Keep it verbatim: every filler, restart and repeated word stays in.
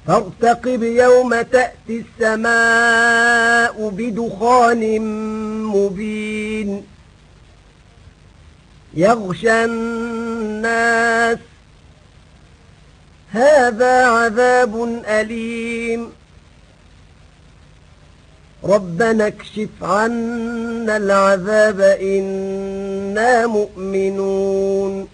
فارتقب يوم تأتي السماء بدخان مبين يغشى الناس هذا عذاب أليم ربنا اكشف عنا العذاب إنا مؤمنون